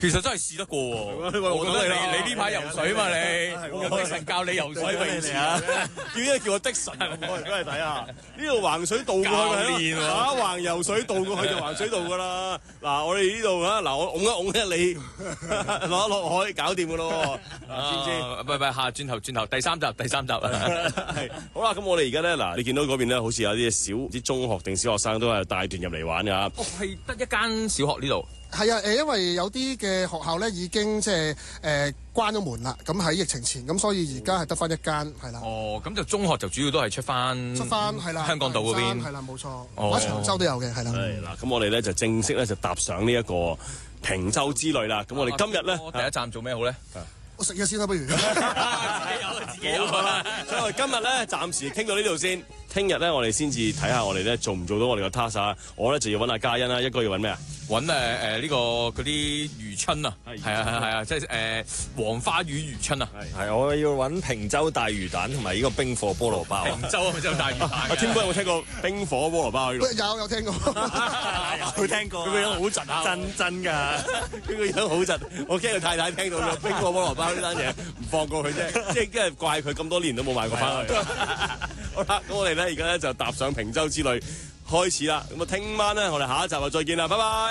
其實真係試得過喎，我覺得你呢排游水嘛，你有的神教你游水泳池啊， 叫我的神，我嚟睇下呢度橫水渡過去打橫游水渡過去就橫水渡噶啦。嗱，我哋呢度啊，嗱，我拱一你落海搞掂噶咯，知唔知？ 下轉頭第三集係好啦，咁我哋而家咧嗱，你見到嗰邊咧，好似有啲中學定小學生都係帶團入嚟玩噶。 哦，係得一間小學呢度。 係啊，因為有啲嘅學校咧已經即係關咗門啦，咁喺疫情前，咁所以而家係得翻一間，係啦。 哦，咁就中學就主要都係出翻係啦， 香港島嗰邊， 係啦，冇錯。或者長洲都有嘅，係啦。 係嗱，咁我哋咧就正式咧就踏上呢一個坪洲之旅啦。咁我哋今日咧第一站做咩好咧？ 我食嘢先啦，不如。 自己有啦。 所以我哋今日咧暫時傾到呢度先。聽日咧我哋先至睇下我哋咧做唔做到我哋個 task 啊！我咧就要揾阿嘉欣啦，一個要揾咩啊？ 揾呢個嗰啲魚春啊，係啊，即係黃花魚魚春啊， 係我要揾坪洲大魚蛋同埋呢個冰火菠蘿包。 坪洲就大魚蛋。 阿添哥有冇聽過冰火菠蘿包呢度？ 有聽過， 有聽過。 佢個樣好窒啊！ 真㗎， 佢個樣好窒。我驚佢太太聽到咗冰火菠蘿包呢單嘢，唔放過佢啫。即係因為怪佢咁多年都冇買過翻去。好啦，咁我哋咧而家咧就踏上坪洲之旅開始啦。咁啊，聽晚咧我哋下一集就再見啦，拜拜。